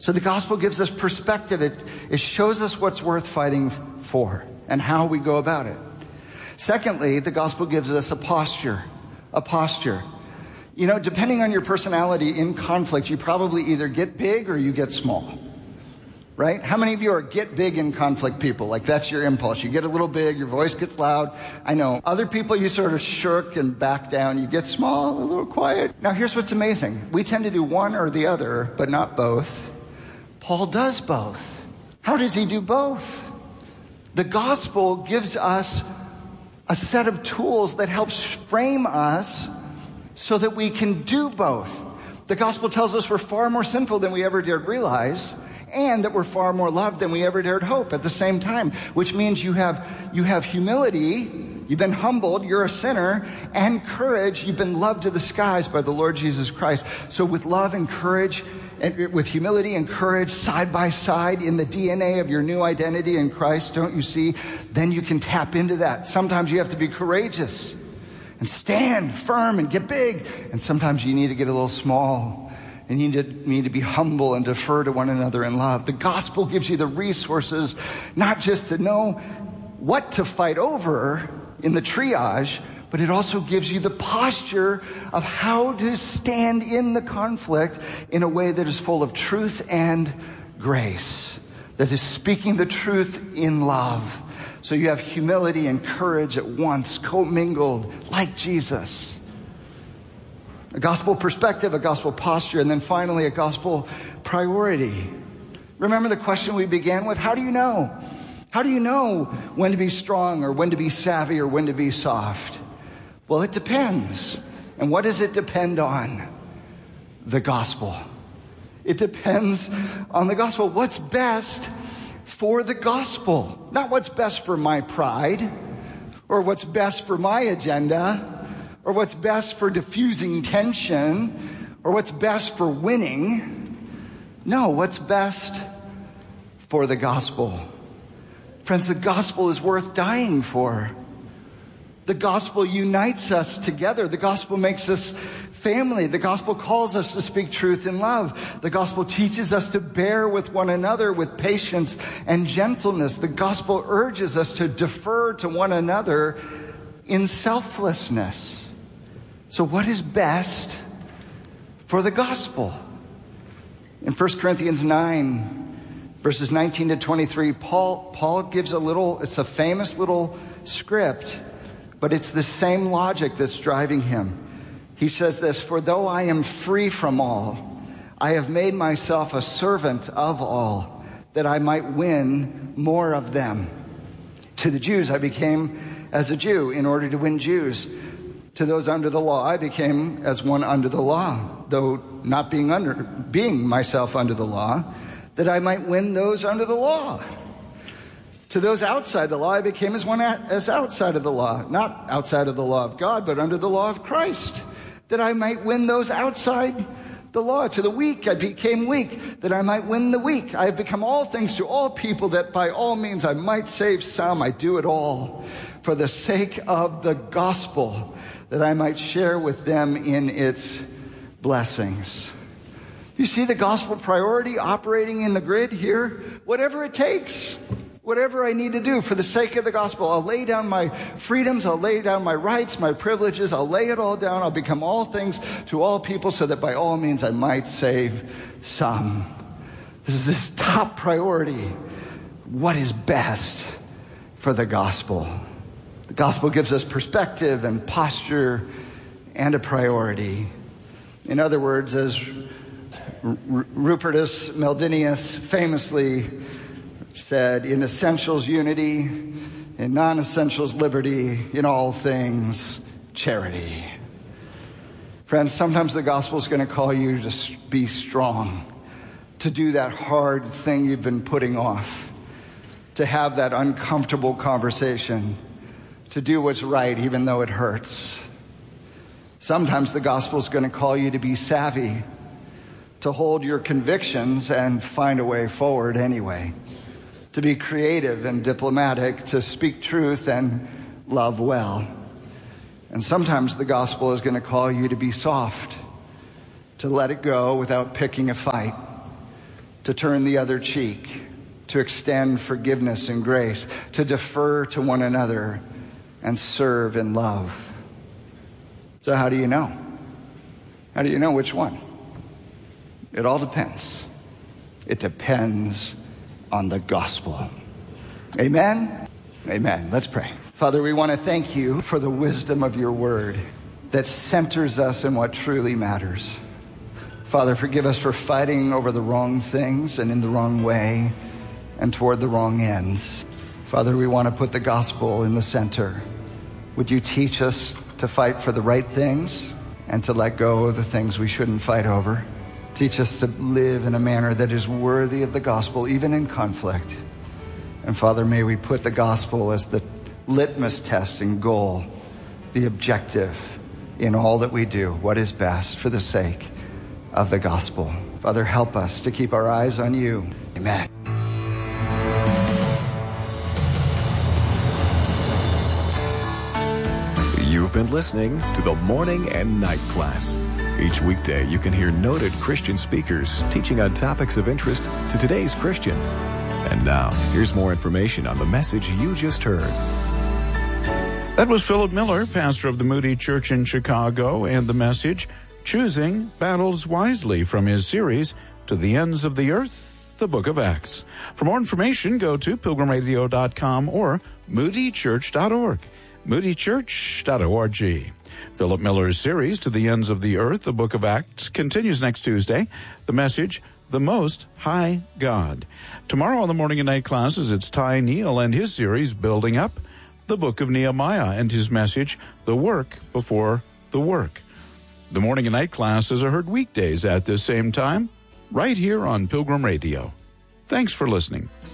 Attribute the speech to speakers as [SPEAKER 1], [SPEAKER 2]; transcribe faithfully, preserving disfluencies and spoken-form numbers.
[SPEAKER 1] So the gospel gives us perspective. It, it shows us what's worth fighting for and how we go about it. Secondly, the gospel gives us a posture, a posture. You know, depending on your personality in conflict, you probably either get big or you get small, right? How many of you are get big in conflict people? Like that's your impulse. You get a little big, your voice gets loud. I know. Other people, you sort of shirk and back down. You get small, a little quiet. Now, here's what's amazing. We tend to do one or the other, but not both. Paul does both. How does he do both? The gospel gives us a set of tools that helps frame us so that we can do both. The gospel tells us we're far more sinful than we ever dared realize, and that we're far more loved than we ever dared hope at the same time, which means you have you have humility, you've been humbled, you're a sinner, and courage, you've been loved to the skies by the Lord Jesus Christ. So with love and courage, and with humility and courage side by side in the D N A of your new identity in Christ, don't you see? Then you can tap into that. Sometimes you have to be courageous and stand firm and get big. And sometimes you need to get a little small and you need to, need to be humble and defer to one another in love. The gospel gives you the resources not just to know what to fight over in the triage, but it also gives you the posture of how to stand in the conflict in a way that is full of truth and grace, that is speaking the truth in love. So you have humility and courage at once, commingled like Jesus. A gospel perspective, a gospel posture, and then finally a gospel priority. Remember the question we began with? How do you know? How do you know when to be strong or when to be savvy or when to be soft? Well, it depends. And what does it depend on? The gospel. It depends on the gospel. What's best for the gospel? Not what's best for my pride, or what's best for my agenda, or what's best for diffusing tension, or what's best for winning. No, what's best for the gospel? Friends, the gospel is worth dying for. The gospel unites us together. The gospel makes us family. The gospel calls us to speak truth in love. The gospel teaches us to bear with one another with patience and gentleness. The gospel urges us to defer to one another in selflessness. So what is best for the gospel? In First Corinthians nine, verses nineteen to twenty-three, Paul, Paul gives a little, it's a famous little script, but it's the same logic that's driving him. He says this, "For though I am free from all, I have made myself a servant of all, that I might win more of them. To the Jews I became as a Jew in order to win Jews. To those under the law I became as one under the law, though not being under being myself under the law, that I might win those under the law. To those outside the law, I became as one as outside of the law, not outside of the law of God, but under the law of Christ, that I might win those outside the law. To the weak, I became weak, that I might win the weak. I have become all things to all people, that by all means I might save some. I do it all for the sake of the gospel, that I might share with them in its blessings." You see the gospel priority operating in the grid here? Whatever it takes. Whatever I need to do for the sake of the gospel, I'll lay down my freedoms, I'll lay down my rights, my privileges, I'll lay it all down, I'll become all things to all people so that by all means I might save some. This is this top priority. What is best for the gospel? The gospel gives us perspective and posture and a priority. In other words, as R- Rupertus Meldenius famously said, in essentials unity, in non-essentials liberty, in all things charity. Friends, sometimes the gospel is going to call you to be strong, to do that hard thing you've been putting off, to have that uncomfortable conversation, to do what's right even though it hurts. Sometimes the gospel is going to call you to be savvy, to hold your convictions and find a way forward anyway, to be creative and diplomatic, to speak truth and love well. And sometimes the gospel is going to call you to be soft, to let it go without picking a fight, to turn the other cheek, to extend forgiveness and grace, to defer to one another and serve in love. So how do you know? How do you know which one? It all depends. It depends on the gospel. Amen? Amen. Let's pray. Father, we want to thank you for the wisdom of your word that centers us in what truly matters. Father, forgive us for fighting over the wrong things and in the wrong way and toward the wrong ends. Father, we want to put the gospel in the center. Would you teach us to fight for the right things and to let go of the things we shouldn't fight over? Teach us to live in a manner that is worthy of the gospel, even in conflict. And Father, may we put the gospel as the litmus test and goal, the objective in all that we do, what is best for the sake of the gospel. Father, help us to keep our eyes on you. Amen.
[SPEAKER 2] You've been listening to the Morning and Night Class. Each weekday, you can hear noted Christian speakers teaching on topics of interest to today's Christian. And now, here's more information on the message you just heard.
[SPEAKER 3] That was Philip Miller, pastor of the Moody Church in Chicago, and the message, Choosing Battles Wisely, from his series, To the Ends of the Earth, the Book of Acts. For more information, go to pilgrim radio dot com or moody church dot org. moody church dot org. Philip Miller's series, To the Ends of the Earth, the Book of Acts, continues next Tuesday. The message, The Most High God. Tomorrow on the Morning and Night Classes, it's Ty Neal and his series, Building Up, the Book of Nehemiah, and his message, The Work Before the Work. The Morning and Night Classes are heard weekdays at this same time, right here on Pilgrim Radio. Thanks for listening.